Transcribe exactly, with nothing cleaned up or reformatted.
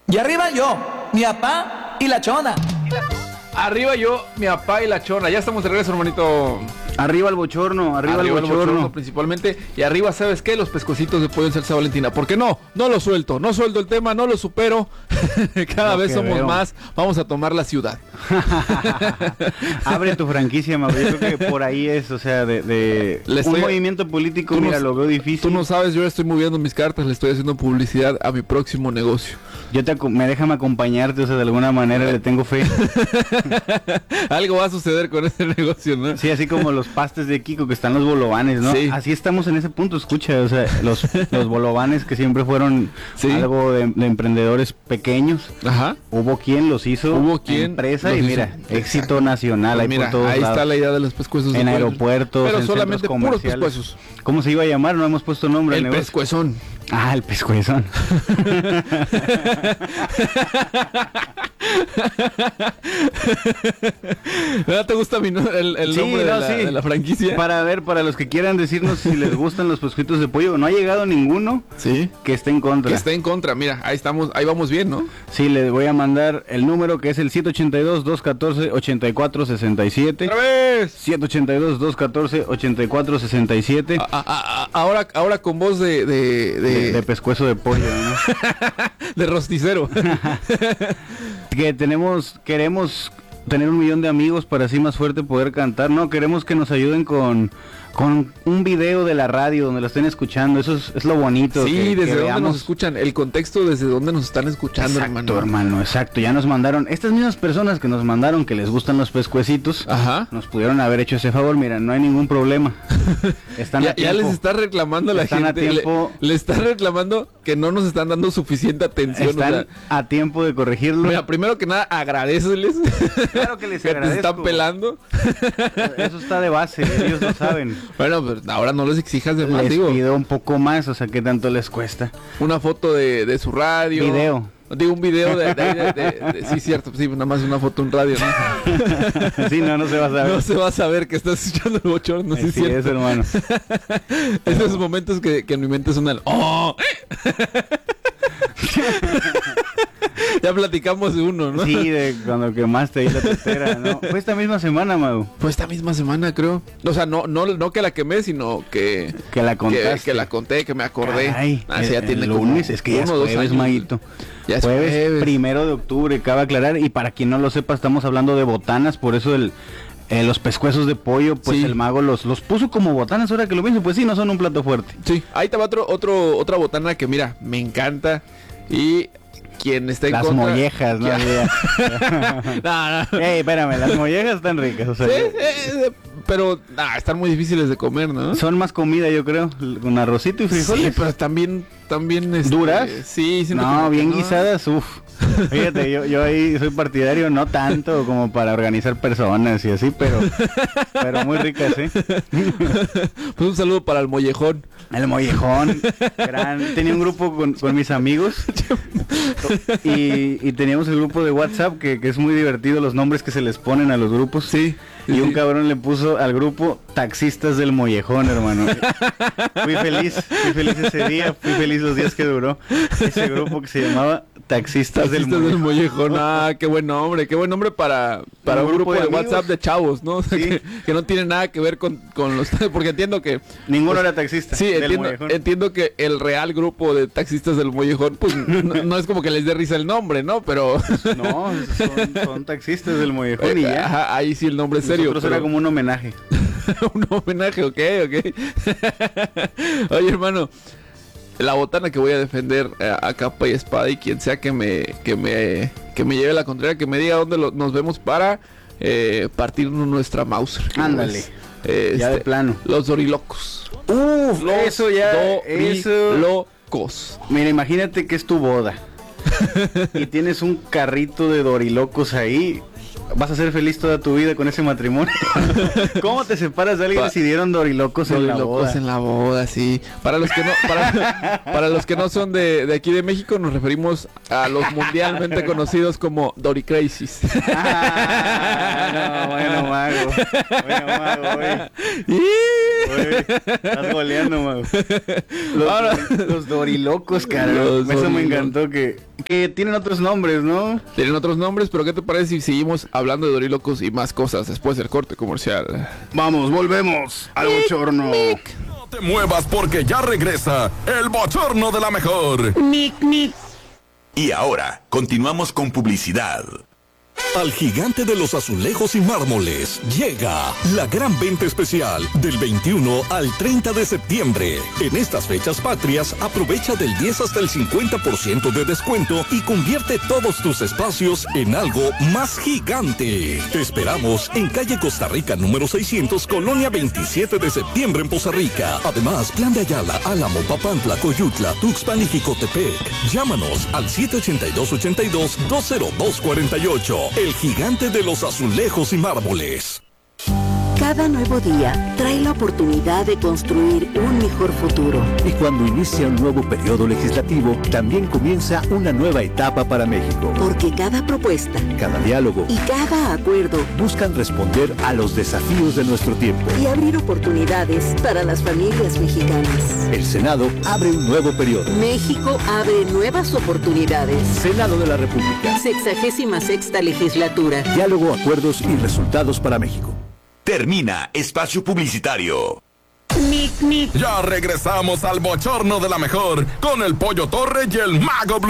Y arriba yo, mi papá y la chona. Arriba yo, mi papá y la chona. Ya estamos de regreso, hermanito. Arriba el bochorno, arriba, arriba el, bochorno. el bochorno principalmente. Y arriba, ¿sabes qué? Los pescuecitos de pollo en salsa Valentina. ¿Por qué no? No lo suelto, no suelto el tema, no lo supero. Cada no vez somos veo. más. Vamos a tomar la ciudad. Abre tu franquicia, Mauro. Yo creo que por ahí es, o sea, de, de estoy, un movimiento político, mira, no, lo veo difícil. Tú no sabes, yo estoy moviendo mis cartas, le estoy haciendo publicidad a mi próximo negocio. Yo te me déjame acompañarte, o sea, de alguna manera le tengo fe. Algo va a suceder con ese negocio, ¿no? Sí, así como los pastes de Kiko que están los bolovanes, ¿no? Sí. Así estamos en ese punto, escucha, o sea, los, los bolovanes que siempre fueron sí. algo de, de emprendedores pequeños. Ajá. Hubo quien los hizo. Hubo quien empresa y hizo. mira, éxito nacional. Pues ahí mira, por todos ahí lados. Está la idea de los pescuezos. En aeropuertos, pero en solamente centros puros comerciales. pescuezos. ¿Cómo se iba a llamar? No hemos puesto nombre. El pescuezón. Ah, el pescuezón. ¿No te gusta mi no, el, el sí, nombre no, de, la, sí. de la franquicia? Para ver, para los que quieran decirnos si les gustan los pescuitos de pollo. No ha llegado ninguno sí. que esté en contra. Que esté en contra, mira, ahí estamos, ahí vamos bien, ¿no? Sí, les voy a mandar el número que es el siete ochenta y dos, doscientos catorce, ochenta y cuatro sesenta y siete. ¡Otra vez! siete ochenta y dos, doscientos catorce, ochenta y cuatro sesenta y siete. A, a, a, ahora, ahora con voz de... De, de... de, de pescuezo de pollo, ¿no? De rosticero. Que tenemos, queremos tener un millón de amigos para así más fuerte poder cantar, ¿no? Queremos que nos ayuden con, con un video de la radio donde lo estén escuchando, eso es, es lo bonito. Sí, que, desde que dónde veamos. Nos escuchan, el contexto desde dónde nos están escuchando, exacto, hermano. hermano, exacto, ya nos mandaron, estas mismas personas que nos mandaron que les gustan los pescuecitos, ajá, nos pudieron haber hecho ese favor, mira, no hay ningún problema. Están ya, a tiempo. Ya les está reclamando la están gente, a tiempo, le, le está reclamando que no nos están dando suficiente atención. Están o sea, a tiempo de corregirlo. Mira, primero que nada, agradeceles. Claro que les que agradezco. te están pelando. Eso está de base, ellos lo saben. Bueno, pero ahora no les exijas de más, les digo. pido un poco más, o sea, ¿qué tanto les cuesta? Una foto de, de su radio. Video. Digo, un video de, de, de, de, de... Sí, cierto, sí, nada más una foto, un radio, ¿no? Sí, no, no se va a saber. No se va a saber que estás escuchando el bochorno, sí, sí es, hermano. Esos momentos que, que en mi mente son el... ¡Oh! Ya platicamos de uno, ¿no? Sí, de cuando quemaste ahí la tetera, ¿no? Fue esta misma semana, Mau. Fue esta misma semana, creo. O sea, no no no que la quemé, sino que... Que la contaste. Que, que la conté, que me acordé. Ay, ah, sí, ya el, tiene el lunes, como es que ya uno, es dos jueves, años. Maguito. Ya es jueves, jueves. Primero de octubre, cabe aclarar. Y para quien no lo sepa, estamos hablando de botanas, por eso el... Eh, los pescuezos de pollo, pues sí. El mago los, los puso como botanas, ahora que lo pienso, pues sí, no son un plato fuerte. Sí, ahí te va otro, otro, otra botana que mira, me encanta. Y quien está en las contra... mollejas, ¿no? no, no. Ey, espérame, las mollejas están ricas, o sea. Sí, eh, pero nah, están muy difíciles de comer, ¿no? Son más comida, yo creo, con arrocito y frijoles. Sí, pero también, también... Este, ¿duras? Sí, sí. No, bien no. Guisadas, uff. Fíjate, yo, yo ahí soy partidario, no tanto como para organizar personas y así, pero pero muy ricas, ¿eh? Pues un saludo para el mollejón. El mollejón, gran. Tenía un grupo con, con mis amigos y, y teníamos el grupo de WhatsApp que, que es muy divertido los nombres que se les ponen a los grupos. Sí. Y un cabrón le puso al grupo Taxistas del Mollejón, hermano. Fui feliz, fui feliz ese día, fui feliz los días que duró ese grupo que se llamaba Taxistas, Taxistas del Mollejón. del Mollejón. Ah, qué buen nombre, qué buen nombre para, para un, un grupo, grupo de, de WhatsApp de chavos, ¿no? O sea, sí. que, que no tiene nada que ver con, con los... Porque entiendo que... Ninguno pues, era taxista. Sí, del entiendo, Mollejón. entiendo que el real grupo de Taxistas del Mollejón, pues no, no es como que les dé risa el nombre, ¿no? Pero... No, son, son taxistas del Mollejón y ya. Ajá, ahí sí el nombre es serio. Nosotros pero... era como un homenaje. Un homenaje, ok, ok. Oye, hermano, la botana que voy a defender eh, a capa y espada, y quien sea que me que me que me lleve la contraria, que me diga dónde lo, nos vemos para eh, partirnos nuestra Mauser. Ándale. Eh, ya este, de plano. Los dorilocos. Uf, los eso ya. Dorilocos. Mira, imagínate que es tu boda y tienes un carrito de dorilocos ahí. Vas a ser feliz toda tu vida con ese matrimonio. ¿Cómo te separas de alguien pa- si dieron dorilocos, dorilocos en la boda? en la boda, sí. Para los que no, para, para los que no son de, de aquí de México, nos referimos a los mundialmente conocidos como Doricrazies. Ah, no, bueno, mago. Bueno, mago, güey. Güey, estás goleando, man. Los, Ahora- los dorilocos, cara. Los Eso me dorilocos. encantó que, que tienen otros nombres, ¿no? Tienen otros nombres, pero ¿qué te parece si seguimos hablando de dorilocos y más cosas después del corte comercial? Vamos, volvemos al bochorno. No te muevas porque ya regresa el bochorno de la mejor. Y ahora, continuamos con publicidad. Al gigante de los azulejos y mármoles llega la gran venta especial del veintiuno al treinta de septiembre. En estas fechas patrias, aprovecha del diez hasta el cincuenta por ciento de descuento y convierte todos tus espacios en algo más gigante. Te esperamos en calle Costa Rica número seiscientos, Colonia veintisiete de septiembre en Poza Rica. Además, Plan de Ayala, Álamo, Papantla, Coyutla, Tuxpan y Jicotepec. Llámanos al siete ocho dos, ocho dos, dos cero dos cuatro ocho. El gigante de los azulejos y mármoles. Cada nuevo día trae la oportunidad de construir un mejor futuro. Y cuando inicia un nuevo periodo legislativo, también comienza una nueva etapa para México. Porque cada propuesta Cada diálogo y cada acuerdo buscan responder a los desafíos de nuestro tiempo. y abrir oportunidades para las familias mexicanas. El Senado abre un nuevo periodo. México abre nuevas oportunidades. Senado de la República. Sexagésima sexta legislatura. Diálogo, acuerdos y resultados para México. Termina espacio publicitario. Ya regresamos al bochorno de la mejor con el Pollo Torre y el Mago Blue.